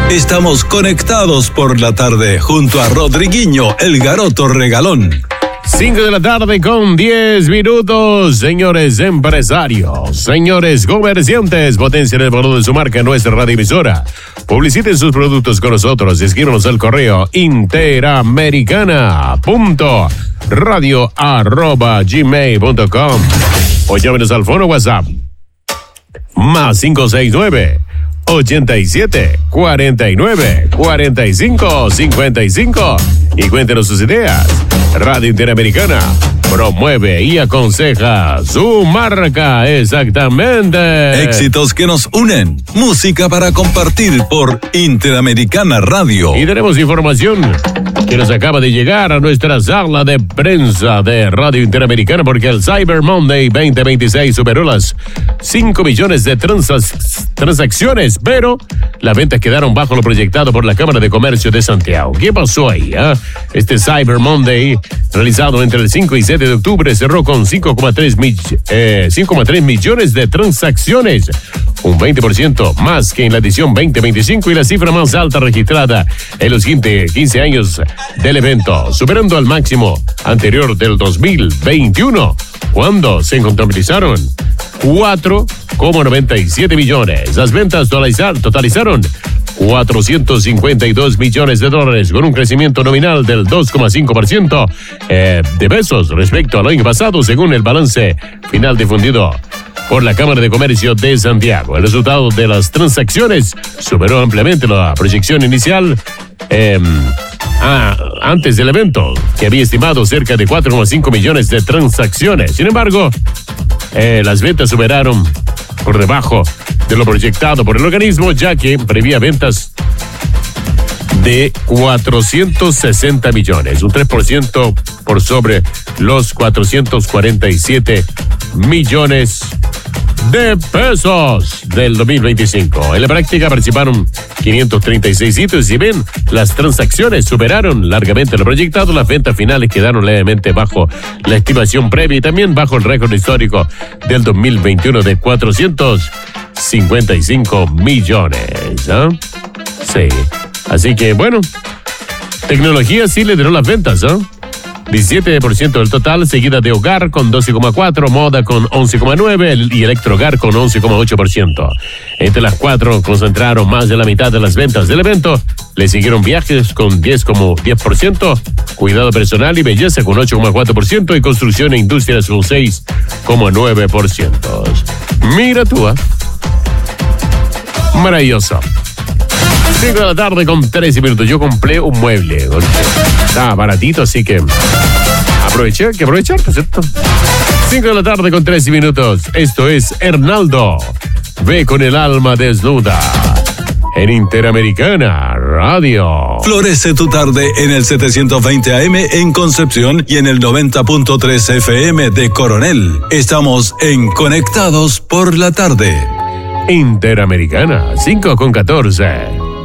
Estamos conectados por la tarde junto a Rodriguinho, el Garoto Regalón. 5 de la tarde con 10 minutos, señores empresarios, señores comerciantes, potencien el valor de su marca en nuestra radioemisora. Publiciten sus productos con nosotros, escríbanos al correo interamericana.radio@gmail.com o llámenos al fono WhatsApp más 569 87 49 45 55 y cuéntenos sus ideas. Radio Interamericana promueve y aconseja su marca, exactamente. Éxitos que nos unen, música para compartir por Interamericana Radio. Y tenemos información que nos acaba de llegar a nuestra sala de prensa de Radio Interamericana, porque el Cyber Monday 2026 superó las 5 millones de transacciones, pero las ventas quedaron bajo lo proyectado por la Cámara de Comercio de Santiago. ¿Qué pasó ahí? Este Cyber Monday, realizado entre el 5 y 7 de octubre, cerró con 5,3 millones de transacciones, un 20% más que en la edición 2025 y la cifra más alta registrada en los 15 años del evento, superando al máximo anterior del 2021, cuando se contabilizaron 4,97 millones. Las ventas totalizaron 452 millones de dólares, con un crecimiento nominal del 2,5% de pesos respecto al año pasado, según el balance final difundido por la Cámara de Comercio de Santiago. El resultado de las transacciones superó ampliamente la proyección inicial antes del evento, que había estimado cerca de 4,5 millones de transacciones. Sin embargo, las ventas superaron por debajo de lo proyectado por el organismo, ya que prevía ventas de 460 millones, un 3% por sobre los 447 millones de pesos del 2025. En la práctica participaron 536 sitios y si bien las transacciones superaron largamente lo proyectado, las ventas finales quedaron levemente bajo la estimación previa y también bajo el récord histórico del 2021 de 455 millones. Sí. Así que, bueno, tecnología sí lideró las ventas, 17% del total, seguida de hogar con 12,4%, moda con 11,9% y electrohogar con 11,8%. Entre las cuatro concentraron más de la mitad de las ventas del evento. Le siguieron viajes con 10%, cuidado personal y belleza con 8,4% y construcción e industrias con 6,9%. Mira tú, maravilloso. 5 de la tarde con 13 minutos. Yo compré un mueble. Estaba baratito, así que aproveché, hay que aprovechar, ¿cierto? 5 de la tarde con 13 minutos. Esto es Hernaldo. Ve con el alma desnuda. En Interamericana Radio. Florece tu tarde en el 720 AM en Concepción y en el 90.3 FM de Coronel. Estamos en Conectados por la tarde. Interamericana 5 con 14.